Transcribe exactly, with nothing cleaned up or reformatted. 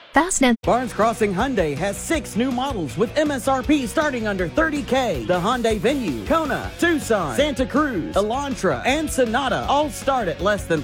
Fastnet. Barnes Crossing Hyundai has six new models with M S R P starting under thirty K. The Hyundai Venue, Kona, Tucson, Santa Cruz, Elantra, and Sonata all start at less than